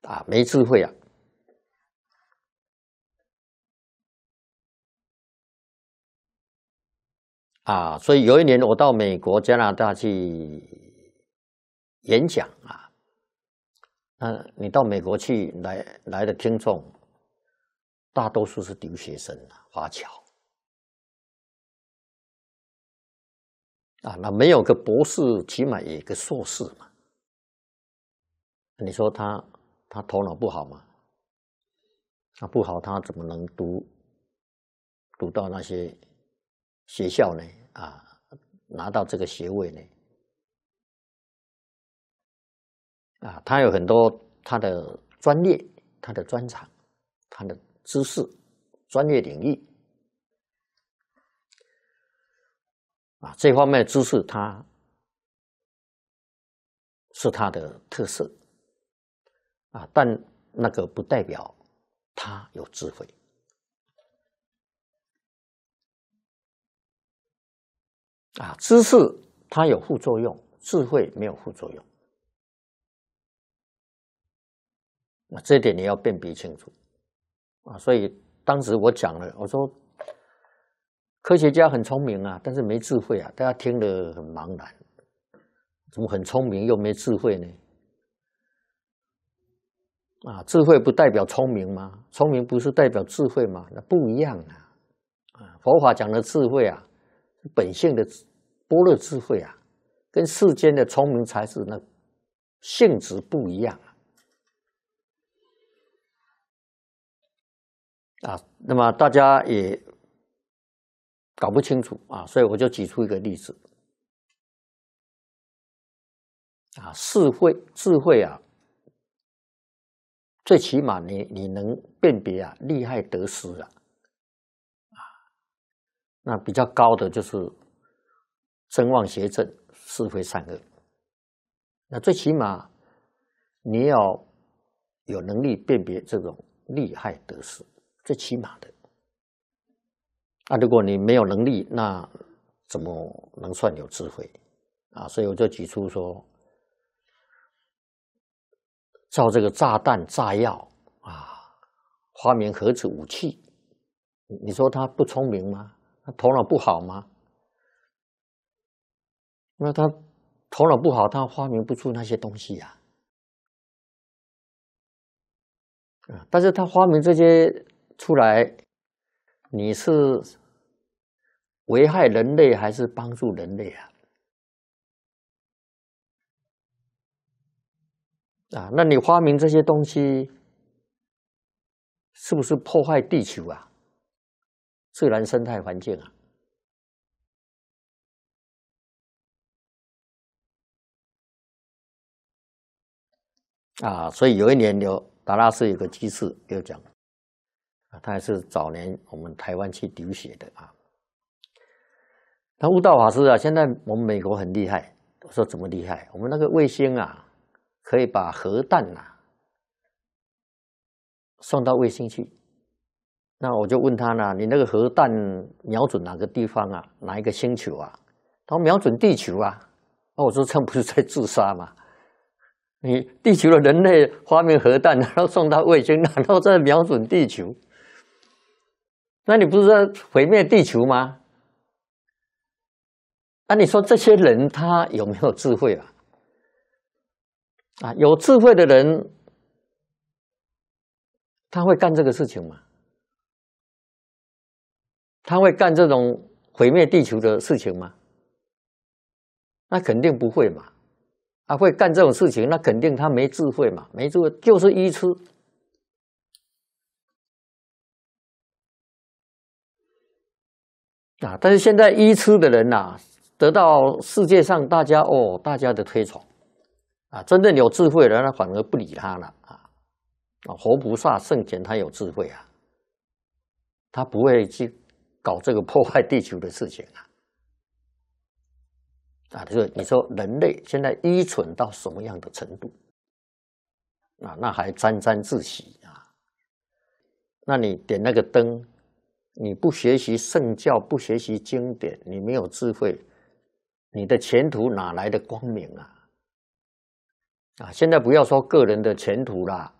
没智慧所以有一年我到美国、加拿大去演讲你到美国去来的听众，大多数是留学生华侨那没有个博士，起码也有个硕士嘛。你说他头脑不好吗？他不好，他怎么能读到那些学校呢？拿到这个学位呢？他有很多他的专业、他的专长、他的知识、专业领域这方面的知识，他是他的特色但那个不代表他有智慧知识它有副作用，智慧没有副作用。这一点你要辨别清楚所以当时我讲了，我说科学家很聪明但是没智慧大家听得很茫然，怎么很聪明又没智慧呢？智慧不代表聪明吗？聪明不是代表智慧吗？那不一样佛法讲的智慧本性的般若智慧跟世间的聪明才智那性质不一样那么大家也搞不清楚所以我就举出一个例子智慧最起码你能辨别利害得失那比较高的就是真妄邪正，是非善恶。那最起码你要有能力辨别这种利害得失，最起码的如果你没有能力，那怎么能算有智慧所以我就举出说，造这个炸弹炸药发明核子武器，你说他不聪明吗？他头脑不好吗？那他头脑不好，他发明不出那些东西但是他发明这些出来，你是危害人类还是帮助人类那你发明这些东西，是不是破坏地球自然生态环境所以有一年达拉斯有个居士有讲他还是早年我们台湾去留学的那悟道法师现在我们美国很厉害。我说怎么厉害？我们那个卫星可以把核弹送到卫星去。那我就问他呢，你那个核弹瞄准哪个地方哪一个星球他说瞄准地球我说这不是在自杀吗？你地球的人类发明核弹，然后送到卫星，然后再瞄准地球，那你不是在毁灭地球吗？你说这些人他有没有智慧有智慧的人他会干这个事情吗？他会干这种毁灭地球的事情吗？那肯定不会嘛。会干这种事情，那肯定他没智慧嘛。没智慧就是愚痴但是现在愚痴的人得到世界上大家的推崇真正有智慧的人他反而不理他了活菩萨圣贤他有智慧他不会去搞这个破坏地球的事情就是你说人类现在愚蠢到什么样的程度那还沾沾自喜那你点那个灯，你不学习圣教，不学习经典，你没有智慧，你的前途哪来的光明现在不要说个人的前途啦，